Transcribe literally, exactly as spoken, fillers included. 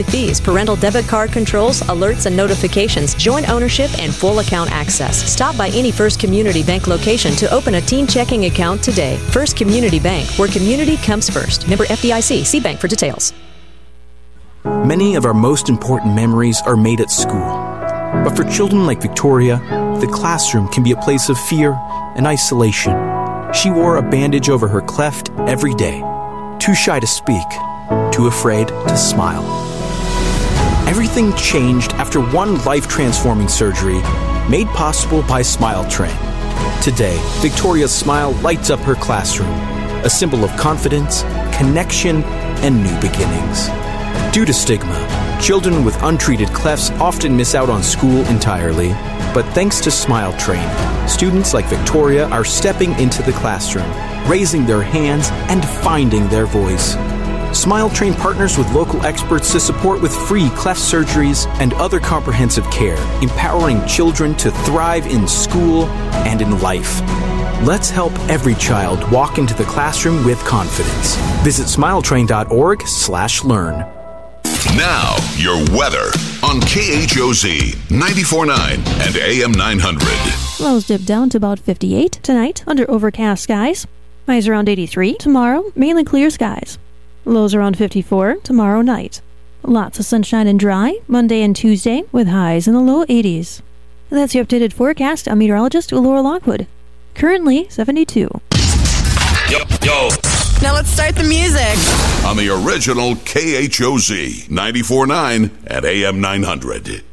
fees, parental debit card controls, alerts and notifications, joint ownership, and full account access. Stop by any First Community Bank location to open a teen checking account today. First Community Bank, where community comes first. Member F D I C. See bank for details. Many of our most important memories are made at school. But for children like Victoria, the classroom can be a place of fear and isolation. She wore a bandage over her cleft every day. Too shy to speak, too afraid to smile. Everything changed after one life-transforming surgery made possible by Smile Train. Today, Victoria's smile lights up her classroom, a symbol of confidence, connection, and new beginnings. Due to stigma, children with untreated clefts often miss out on school entirely. But thanks to Smile Train, students like Victoria are stepping into the classroom, raising their hands, and finding their voice. Smile Train partners with local experts to support with free cleft surgeries and other comprehensive care, empowering children to thrive in school and in life. Let's help every child walk into the classroom with confidence. Visit smiletrain.org slash learn. Now, your weather on K H O Z ninety-four point nine and A M nine hundred. Lows dip down to about fifty-eight tonight under overcast skies. Highs around eighty-three. Tomorrow, mainly clear skies. Lows around fifty-four tomorrow night. Lots of sunshine and dry Monday and Tuesday with highs in the low eighties. That's your updated forecast. I'm meteorologist Laura Lockwood. Currently seventy-two. Yo, yo. Now let's start the music. On the original K H O Z ninety-four point nine at A M nine hundred.